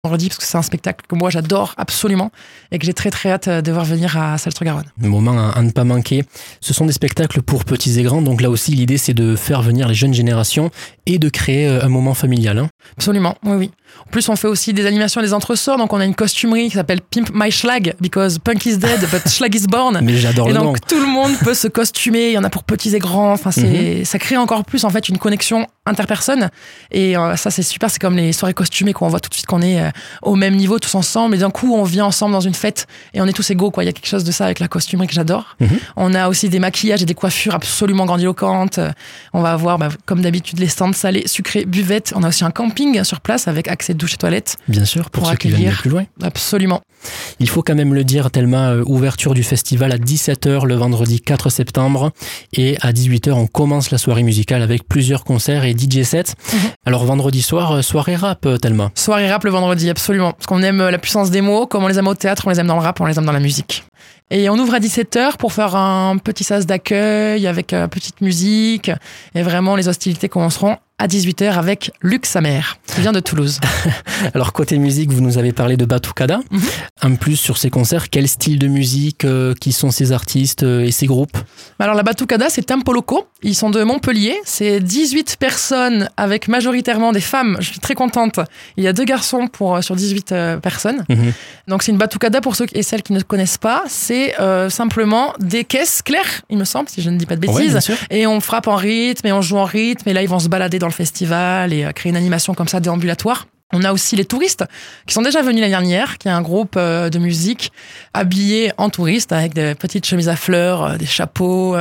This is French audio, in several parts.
vendredi parce que c'est un spectacle que moi j'adore absolument et que j'ai très très hâte de voir venir à Salles-sur-Garonne. Le moment à ne pas manquer. Ce sont des spectacles pour petits et grands, donc là aussi l'idée c'est de faire venir les jeunes générations et de créer un moment familial. Hein. Absolument, oui. En plus on fait aussi des animations et des entresorts, donc on a une costumerie qui s'appelle Pimp My Schlag, because punk is dead but Schlag is born. Mais j'adore et le nom. donc tout le monde peut se costumer, il y en a pour petits et grands, enfin ça crée encore plus en fait une connexion interpersonne et ça c'est super, c'est comme les soirées costumées qu'on voit tout de suite qu'on est au même niveau tous ensemble et d'un coup on vient ensemble dans une fête et on est tous égaux quoi. Il y a quelque chose de ça avec la costumerie que j'adore. On a aussi des maquillages et des coiffures absolument grandiloquentes. On va avoir comme d'habitude les stands salés, sucrés, buvettes. On a aussi un camping sur place avec accès douche et toilettes. Bien sûr, pour ceux qui viennent de plus loin. Absolument. Il faut quand même le dire, Thelma, ouverture du festival à 17h le vendredi 4 septembre et à 18h on commence la soirée musicale avec plusieurs concerts et DJ sets. Alors vendredi soir, soirée rap, Thelma. Soirée rap le vendredi, absolument. Parce qu'on aime la puissance des mots, comme on les aime au théâtre, on les aime dans le rap, on les aime dans la musique. Et on ouvre à 17h pour faire un petit sas d'accueil avec petite musique et vraiment les hostilités commenceront à 18h avec Luc Samer, qui vient de Toulouse. Alors côté musique, vous nous avez parlé de Batucada. En plus, sur ces concerts, quel style de musique, qui sont ces artistes et ces groupes? Alors la Batucada, c'est Tempo Loco. Ils sont de Montpellier. C'est 18 personnes avec majoritairement des femmes. Je suis très contente. Il y a 2 garçons sur 18 personnes. Donc c'est une Batucada pour ceux et celles qui ne connaissent pas. C'est simplement des caisses claires, il me semble, si je ne dis pas de bêtises. Ouais, et on frappe en rythme et on joue en rythme. Et là, ils vont se balader dans le festival et créer une animation comme ça déambulatoire. On a aussi les touristes qui sont déjà venus l'année dernière, qui est un groupe de musique habillé en touriste avec des petites chemises à fleurs, des chapeaux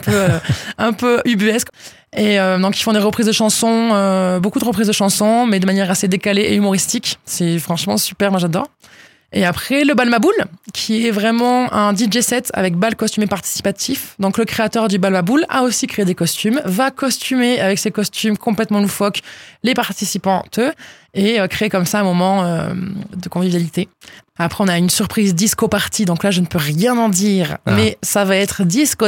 un peu ubuesques. Et donc ils font des reprises de chansons, beaucoup de reprises de chansons, mais de manière assez décalée et humoristique. C'est franchement super, moi j'adore. Et après, le Bal Maboul, qui est vraiment un DJ set avec bal costumé participatif. Donc, le créateur du Bal Maboul a aussi créé des costumes, va costumer avec ses costumes complètement loufoques les participantes et créer comme ça un moment de convivialité. Après, on a une surprise disco party. Donc là, je ne peux rien en dire, mais ça va être disco.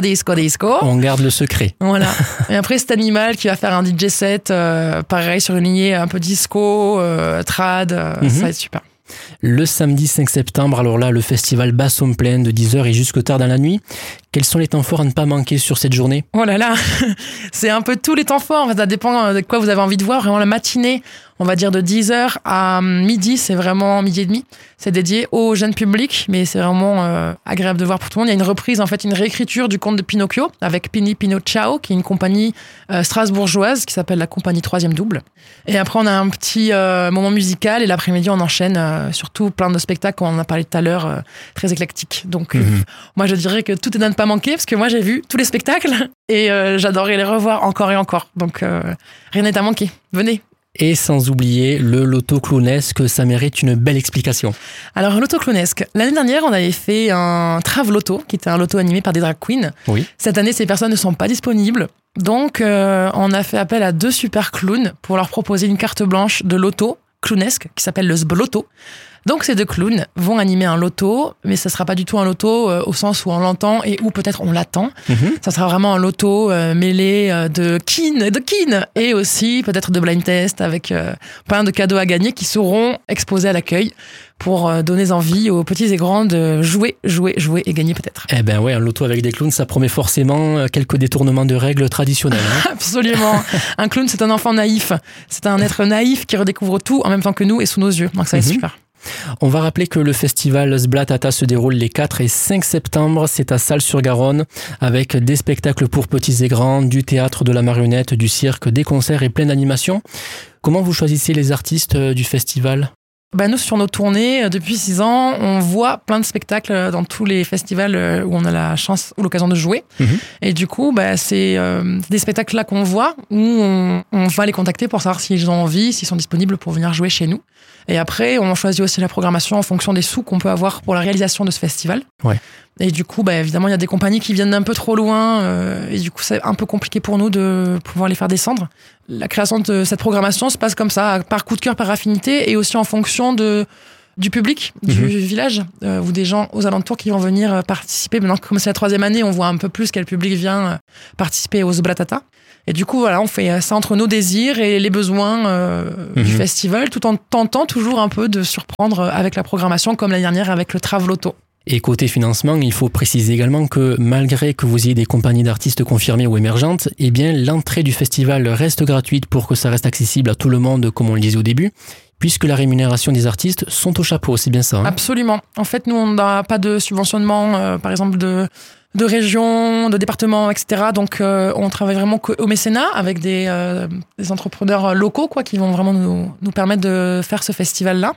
On garde le secret. Voilà. Et après, c'est Animal qui va faire un DJ set, pareil, sur une lignée un peu disco, trad. Ça va être super. Le samedi 5 septembre, alors là, le festival Bassome Plein de 10h et jusque tard dans la nuit. Quels sont les temps forts à ne pas manquer sur cette journée? Oh là là, c'est un peu tous les temps forts. En fait, ça dépend de quoi vous avez envie de voir. Vraiment, la matinée, on va dire de 10h à midi, c'est vraiment midi et demi. C'est dédié au jeune public, mais c'est vraiment agréable de voir pour tout le monde. Il y a une reprise, en fait, une réécriture du conte de Pinocchio avec Pini Pino Ciao, qui est une compagnie strasbourgeoise qui s'appelle la compagnie 3e double. Et après, on a un petit moment musical et l'après-midi, on enchaîne surtout plein de spectacles, comme on en a parlé tout à l'heure, très éclectiques. Donc, moi, je dirais que tout est à ne pas manquer parce que moi, j'ai vu tous les spectacles et j'adorerais les revoir encore et encore. Donc, rien n'est à manquer. Venez. Et sans oublier le loto clownesque, ça mérite une belle explication. Alors, le loto clownesque. L'année dernière, on avait fait un Trave Loto, qui était un loto animé par des drag queens. Oui. Cette année, ces personnes ne sont pas disponibles. Donc, on a fait appel à 2 super clowns pour leur proposer une carte blanche de loto clownesque qui s'appelle le Sbloto. Donc ces 2 clowns vont animer un loto, mais ça sera pas du tout un loto au sens où on l'entend et où peut-être on l'attend. Ça sera vraiment un loto mêlé de kin et aussi peut-être de blind test avec plein de cadeaux à gagner qui seront exposés à l'accueil pour donner envie aux petits et grands de jouer et gagner peut-être. Eh ben ouais, un loto avec des clowns, ça promet forcément quelques détournements de règles traditionnelles. Hein. Absolument. Un clown, c'est un enfant naïf. C'est un être naïf qui redécouvre tout en même temps que nous et sous nos yeux. Donc ça va être super. On va rappeler que le festival Sblatata se déroule les 4 et 5 septembre. C'est à Salles-sur-Garonne avec des spectacles pour petits et grands, du théâtre, de la marionnette, du cirque, des concerts et plein d'animations. Comment vous choisissez les artistes du festival ? Nous, sur nos tournées, depuis 6 ans, on voit plein de spectacles dans tous les festivals où on a la chance ou l'occasion de jouer. Et du coup, c'est des spectacles-là qu'on voit où on va les contacter pour savoir s'ils ont envie, s'ils sont disponibles pour venir jouer chez nous. Et après, on choisit aussi la programmation en fonction des sous qu'on peut avoir pour la réalisation de ce festival. Ouais. Et du coup, évidemment, il y a des compagnies qui viennent d'un peu trop loin et du coup, c'est un peu compliqué pour nous de pouvoir les faire descendre. La création de cette programmation se passe comme ça, par coup de cœur, par affinité et aussi en fonction du public, du village ou des gens aux alentours qui vont venir participer. Maintenant, comme c'est la 3e année, on voit un peu plus quel public vient participer aux Sblatata. Et du coup, voilà, on fait ça entre nos désirs et les besoins du festival, tout en tentant toujours un peu de surprendre avec la programmation, comme l'année dernière avec le Traveloto. Et côté financement, il faut préciser également que malgré que vous ayez des compagnies d'artistes confirmées ou émergentes, eh bien, l'entrée du festival reste gratuite pour que ça reste accessible à tout le monde, comme on le disait au début, puisque la rémunération des artistes sont au chapeau, c'est bien ça, hein? Absolument. En fait, nous, on n'a pas de subventionnement, par exemple, de régions, de départements, etc. Donc, on travaille vraiment au mécénat avec des entrepreneurs locaux, quoi, qui vont vraiment nous permettre de faire ce festival-là.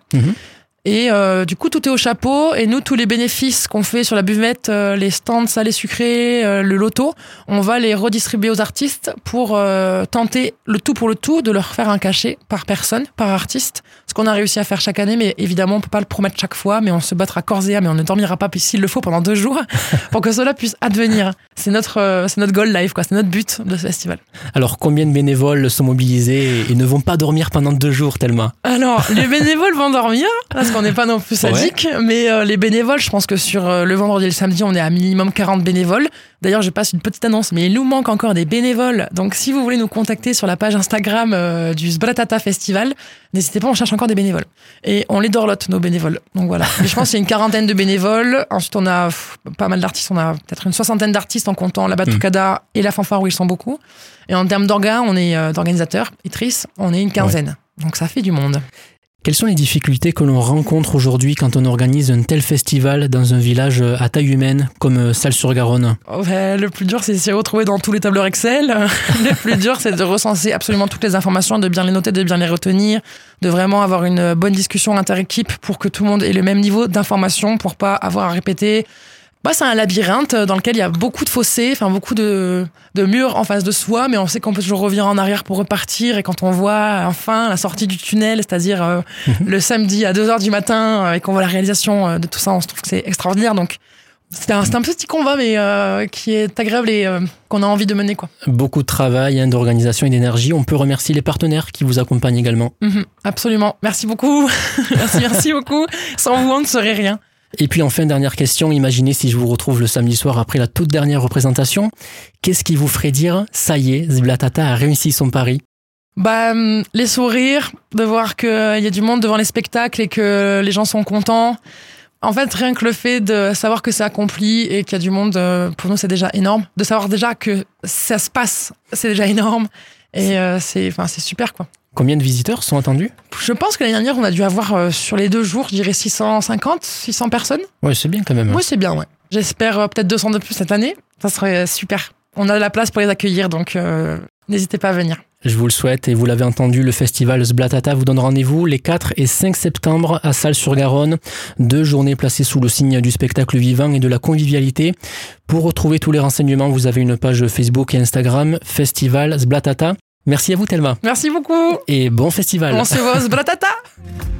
Et du coup, tout est au chapeau. Et nous, tous les bénéfices qu'on fait sur la buvette, les stands salés sucrés, le loto, on va les redistribuer aux artistes pour tenter le tout pour le tout de leur faire un cachet par personne, par artiste. Ce qu'on a réussi à faire chaque année, mais évidemment, on peut pas le promettre chaque fois, mais on se battra corps et âme, mais on ne dormira pas, puis s'il le faut, pendant 2 jours, pour que cela puisse advenir. C'est notre goal life, quoi. C'est notre but de ce festival. Alors, combien de bénévoles sont mobilisés et ne vont pas dormir pendant 2 jours tellement? Alors, les bénévoles vont dormir, parce qu'on n'est pas non plus sadique, mais les bénévoles, je pense que sur le vendredi et le samedi, on est à minimum 40 bénévoles. D'ailleurs, je passe une petite annonce, mais il nous manque encore des bénévoles. Donc, si vous voulez nous contacter sur la page Instagram du Sblatata Festival, n'hésitez pas, on cherche encore des bénévoles. Et on les dorlote, nos bénévoles. Donc voilà. Mais je pense qu'il y a une quarantaine de bénévoles. Ensuite, on a pas mal d'artistes. On a peut-être une 60aine d'artistes en comptant la Batucada et la fanfare où ils sont beaucoup. Et en termes d'organisateurs, Itris, on est une quinzaine. Donc ça fait du monde. Quelles sont les difficultés que l'on rencontre aujourd'hui quand on organise un tel festival dans un village à taille humaine comme Salles-sur-Garonne? Le plus dur, c'est de s'y retrouver dans tous les tableurs Excel. Le plus dur, c'est de recenser absolument toutes les informations, de bien les noter, de bien les retenir, de vraiment avoir une bonne discussion inter-équipe pour que tout le monde ait le même niveau d'information, pour pas avoir à répéter. C'est un labyrinthe dans lequel il y a beaucoup de fossés, beaucoup de murs en face de soi, mais on sait qu'on peut toujours revenir en arrière pour repartir. Et quand on voit enfin la sortie du tunnel, c'est-à-dire le samedi à 2h du matin, et qu'on voit la réalisation de tout ça, on se trouve que c'est extraordinaire. Donc c'est un petit combat, mais qui est agréable et qu'on a envie de mener, quoi. Beaucoup de travail, d'organisation et d'énergie. On peut remercier les partenaires qui vous accompagnent également. Absolument. Merci beaucoup. merci beaucoup. Sans vous, on ne serait rien. Et puis enfin, dernière question, imaginez si je vous retrouve le samedi soir après la toute dernière représentation. Qu'est-ce qui vous ferait dire « ça y est, Sblatata a réussi son pari » ? Les sourires, de voir qu'il y a du monde devant les spectacles et que les gens sont contents. En fait, rien que le fait de savoir que c'est accompli et qu'il y a du monde, pour nous, c'est déjà énorme. De savoir déjà que ça se passe, c'est déjà énorme. Et c'est super, quoi. Combien de visiteurs sont attendus ? Je pense que l'année dernière, on a dû avoir sur les 2 jours, je dirais 600 personnes. Ouais, c'est bien quand même. Oui, c'est bien, ouais. J'espère peut-être 200 de plus cette année. Ça serait super. On a de la place pour les accueillir, donc n'hésitez pas à venir. Je vous le souhaite et vous l'avez entendu, le festival Sblatata vous donne rendez-vous les 4 et 5 septembre à Salles-sur-Garonne. 2 journées placées sous le signe du spectacle vivant et de la convivialité. Pour retrouver tous les renseignements, vous avez une page Facebook et Instagram, Festival Sblatata. Merci à vous, Thelma. Merci beaucoup. Et bon festival. On se voit au Sblatata.